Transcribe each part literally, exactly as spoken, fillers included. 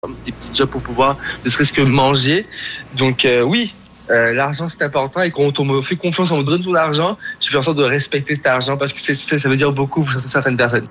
des petits jobs pour pouvoir ne serait-ce que manger. Donc euh, oui, euh, l'argent c'est important, et quand on me fait confiance, on me donne son argent, je fais en sorte de respecter cet argent parce que c'est, c'est, ça veut dire beaucoup pour certaines personnes.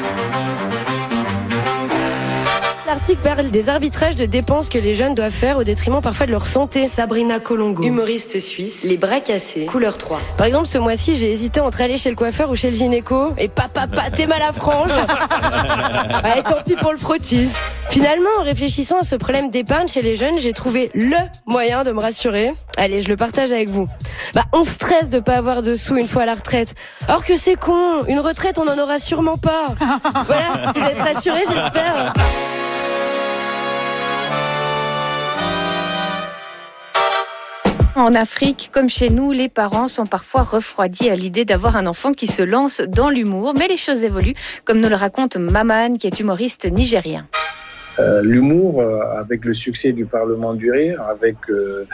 L'article parle des arbitrages de dépenses que les jeunes doivent faire au détriment parfois de leur santé. Sabrina Colongo, humoriste suisse, les bras cassés, couleur trois. Par exemple, ce mois-ci, j'ai hésité entre aller chez le coiffeur ou chez le gynéco, et papa, pâté mal à frange. Ah, et tant pis pour le frottis. Finalement, en réfléchissant à ce problème d'épargne chez les jeunes, j'ai trouvé le moyen de me rassurer. Allez, je le partage avec vous. Bah, on stresse de pas avoir de sous une fois à la retraite. Or que c'est con, une retraite, on en aura sûrement pas. Voilà, vous êtes rassurés, j'espère. En Afrique, comme chez nous, les parents sont parfois refroidis à l'idée d'avoir un enfant qui se lance dans l'humour. Mais les choses évoluent, comme nous le raconte Maman, qui est humoriste nigérien. Euh, l'humour, euh, avec le succès du Parlement du Rire, avec euh,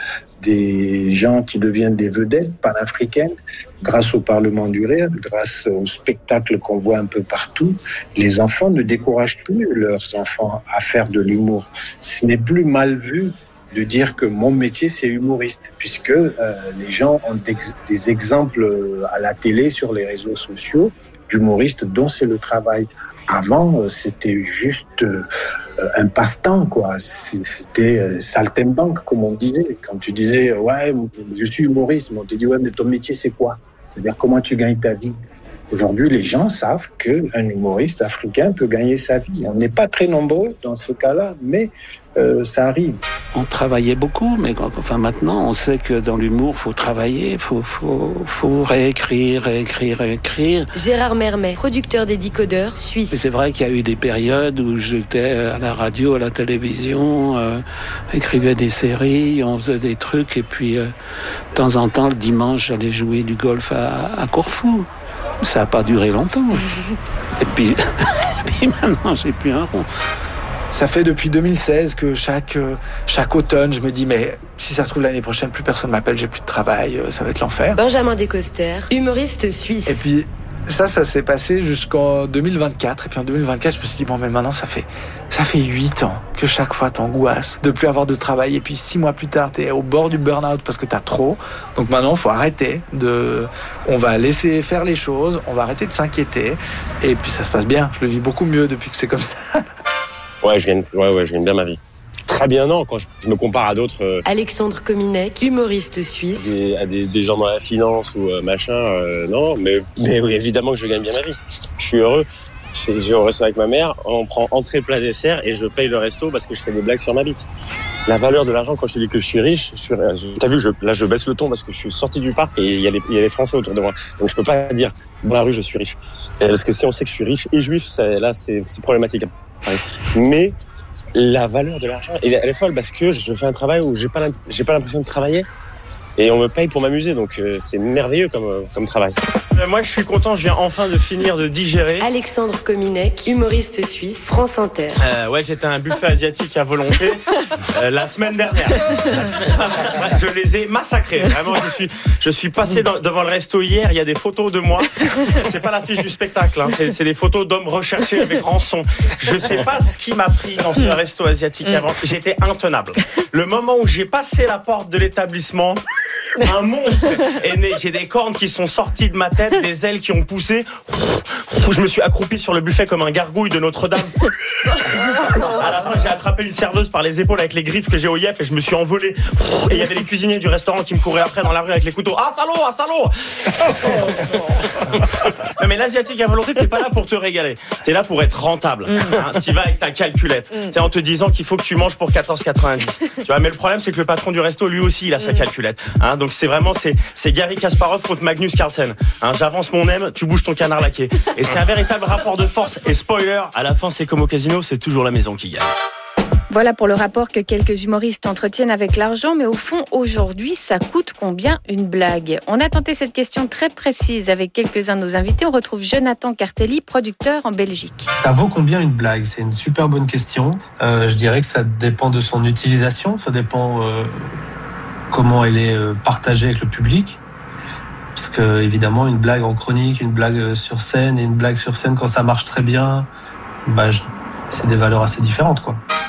des gens qui deviennent des vedettes panafricaines, grâce au Parlement du Rire, grâce au spectacle qu'on voit un peu partout, les enfants ne découragent plus leurs enfants à faire de l'humour. Ce n'est plus mal vu de dire que mon métier c'est humoriste, puisque euh, les gens ont des, des exemples à la télé, sur les réseaux sociaux, d'humoristes dont c'est le travail. Avant, c'était juste euh, un passe-temps, quoi. C'était euh, saltimbanque, comme on disait. Quand tu disais, ouais, je suis humoriste, on te dit, ouais, mais ton métier c'est quoi? C'est-à-dire comment tu gagnes ta vie? Aujourd'hui, les gens savent qu'un humoriste africain peut gagner sa vie. On n'est pas très nombreux dans ce cas-là, mais euh, ça arrive. On travaillait beaucoup, mais enfin maintenant, on sait que dans l'humour, faut travailler, faut faut faut réécrire, réécrire, réécrire. Gérard Mermet, producteur des Décodeurs, suisse. Et c'est vrai qu'il y a eu des périodes où j'étais à la radio, à la télévision, euh, écrivais des séries, on faisait des trucs, et puis euh, de temps en temps, le dimanche, j'allais jouer du golf à, à Corfou. Ça n'a pas duré longtemps. Et puis, et puis maintenant, j'ai plus un rond. Ça fait depuis deux mille seize que chaque, chaque automne, je me dis, mais si ça se trouve l'année prochaine, plus personne m'appelle, j'ai plus de travail, ça va être l'enfer. Benjamin Descoster, humoriste suisse. Et puis, ça, ça s'est passé jusqu'en deux mille vingt-quatre. Et puis en deux mille vingt-quatre, je me suis dit, bon, mais maintenant, ça fait, ça fait huit ans que chaque fois t'angoisses de plus avoir de travail. Et puis six mois plus tard, t'es au bord du burn-out parce que t'as trop. Donc maintenant, il faut arrêter de, on va laisser faire les choses, on va arrêter de s'inquiéter. Et puis ça se passe bien. Je le vis beaucoup mieux depuis que c'est comme ça. Ouais, je gagne, ouais, ouais, je gagne bien ma vie. Très bien, non, quand je me compare à d'autres... Euh, Alexandre Kominek, humoriste suisse. Des, à des, des gens dans la finance ou euh, machin, euh, non, mais, mais oui, évidemment que je gagne bien ma vie. Je suis heureux. Je vais au resto avec ma mère, on prend entrée, plat, dessert, et je paye le resto parce que je fais des blagues sur ma bite. La valeur de l'argent, quand je te dis que je suis riche, je suis, t'as vu, je, là je baisse le ton parce que je suis sorti du parc et il y a les, il y a les Français autour de moi. Donc je peux pas dire, dans la rue, je suis riche. Et parce que si on sait que je suis riche et juif, ça, là c'est, c'est problématique. Mais la valeur de l'argent, elle est folle parce que je fais un travail où j'ai pas, j'ai pas l'impression de travailler et on me paye pour m'amuser, donc euh, c'est merveilleux comme, euh, comme travail. Euh, moi je suis content, je viens enfin de finir de digérer. Alexandre Kominek, humoriste suisse, France Inter. Euh, ouais, j'étais à un buffet asiatique à volonté euh, la semaine dernière. La semaine... ouais, je les ai massacrés, vraiment. Je suis, je suis passé dans, devant le resto hier, il y a des photos de moi. C'est pas l'affiche du spectacle, hein. c'est, c'est des photos d'hommes recherchés avec rançon. Je sais pas ce qui m'a pris dans ce resto asiatique avant. J'étais intenable. Le moment où j'ai passé la porte de l'établissement, un monstre est né. J'ai des cornes qui sont sorties de ma tête, des ailes qui ont poussé. Je me suis accroupi sur le buffet comme un gargouille de Notre-Dame. À la fin, j'ai attrapé une serveuse par les épaules avec les griffes que j'ai au yep et je me suis envolé. Et il y avait les cuisiniers du restaurant qui me couraient après dans la rue avec les couteaux. Ah salaud, ah salaud. Non mais l'asiatique à volonté, t'es pas là pour te régaler. T'es là pour être rentable. Hein, t'y vas avec ta calculette. C'est en te disant qu'il faut que tu manges pour quatorze quatre-vingt-dix. Tu vois, mais le problème c'est que le patron du resto, lui aussi, il a sa calculette. Hein, donc c'est vraiment c'est, c'est Gary Kasparov contre Magnus Carlsen. Hein, j'avance mon M, tu bouges ton canard laqué. Et c'est un véritable rapport de force. Et spoiler, à la fin c'est comme au casino, c'est toujours la maison qui gagne. Voilà pour le rapport que quelques humoristes entretiennent avec l'argent, mais au fond, aujourd'hui, ça coûte combien une blague? On a tenté cette question très précise avec quelques-uns de nos invités. On retrouve Jonathan Cartelli, producteur en Belgique. Ça vaut combien une blague? C'est une super bonne question. Euh, je dirais que ça dépend de son utilisation, ça dépend euh, comment elle est partagée avec le public. Parce que, évidemment, une blague en chronique, une blague sur scène et une blague sur scène quand ça marche très bien, bah, je... c'est des valeurs assez différentes, quoi.